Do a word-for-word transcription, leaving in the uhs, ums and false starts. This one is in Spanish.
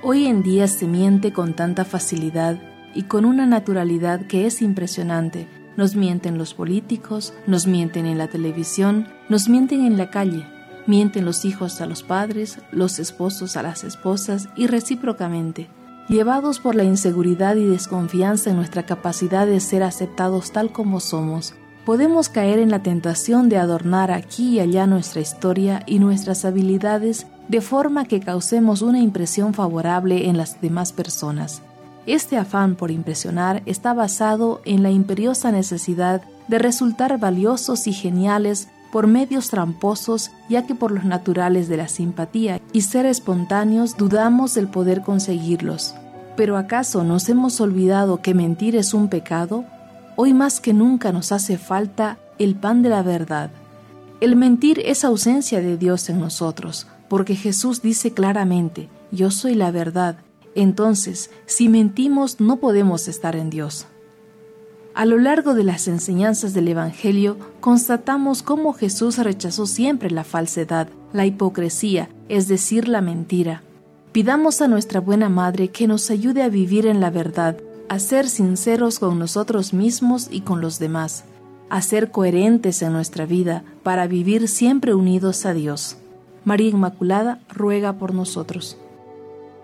Hoy en día se miente con tanta facilidad y con una naturalidad que es impresionante. Nos mienten los políticos, nos mienten en la televisión, nos mienten en la calle. Mienten los hijos a los padres, los esposos a las esposas y recíprocamente. Llevados por la inseguridad y desconfianza en nuestra capacidad de ser aceptados tal como somos, podemos caer en la tentación de adornar aquí y allá nuestra historia y nuestras habilidades de forma que causemos una impresión favorable en las demás personas. Este afán por impresionar está basado en la imperiosa necesidad de resultar valiosos y geniales por medios tramposos, ya que por los naturales de la simpatía y ser espontáneos dudamos del poder conseguirlos. ¿Pero acaso nos hemos olvidado que mentir es un pecado? Hoy más que nunca nos hace falta el pan de la verdad. El mentir es ausencia de Dios en nosotros, porque Jesús dice claramente, yo soy la verdad. Entonces, si mentimos no podemos estar en Dios. A lo largo de las enseñanzas del Evangelio, constatamos cómo Jesús rechazó siempre la falsedad, la hipocresía, es decir, la mentira. Pidamos a nuestra buena Madre que nos ayude a vivir en la verdad, a ser sinceros con nosotros mismos y con los demás, a ser coherentes en nuestra vida para vivir siempre unidos a Dios. María Inmaculada ruega por nosotros.